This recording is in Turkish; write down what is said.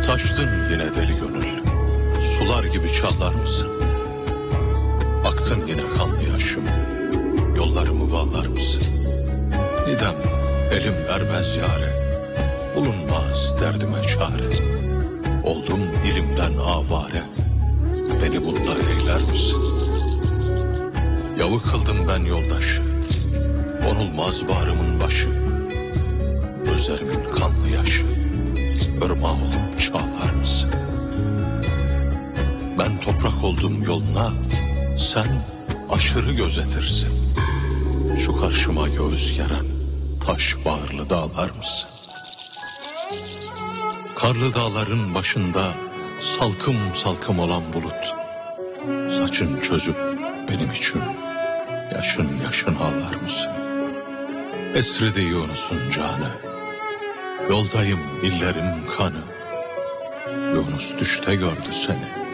Taştın yine deli gönül, sular gibi çalar mısın? Aktın yine kanlı yaşım, yollarımı bağlar mısın? Nidem elim ermez yâre, bulunmaz derdime çare. Oldum ilimden avare, beni bunlar eyler misin? Yavu kıldım ben yoldaşı, konulmaz bağrımın başı. Gözlerimin kanlı yaşı, ırmağı olup çağlar mısın? Ben toprak oldum yoluna, sen aşırı gözetirsin. Şu karşıma göğüs geren taş bağırlı dağlar mısın? Karlı dağların başında salkım salkım olan bulut, saçın çözüp benim için yaşın yaşın ağlar mısın? Esridi Yunus'un canı, yoldayım illerim kanı. Yunus düşte gördü seni,